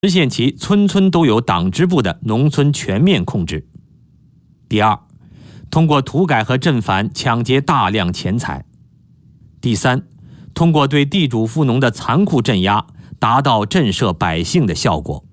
实现其村村都有党支部的农村全面控制。第二，通过土改和镇反抢劫大量钱财。第三，通过对地主富农的残酷镇压，达到震慑百姓的效果。